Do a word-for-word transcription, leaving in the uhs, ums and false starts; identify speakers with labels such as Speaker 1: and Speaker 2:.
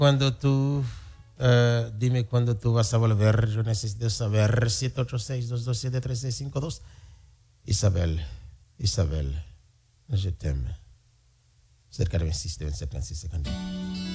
Speaker 1: cuando tú, uh, dime cuándo tú vas a volver. Yo necesito saber. siete ocho seis, dos dos siete, tres seis cinco dos. Isabel, Isabel, je t'aime. Cerca de veintisiete, veintisiete, treinta segundos.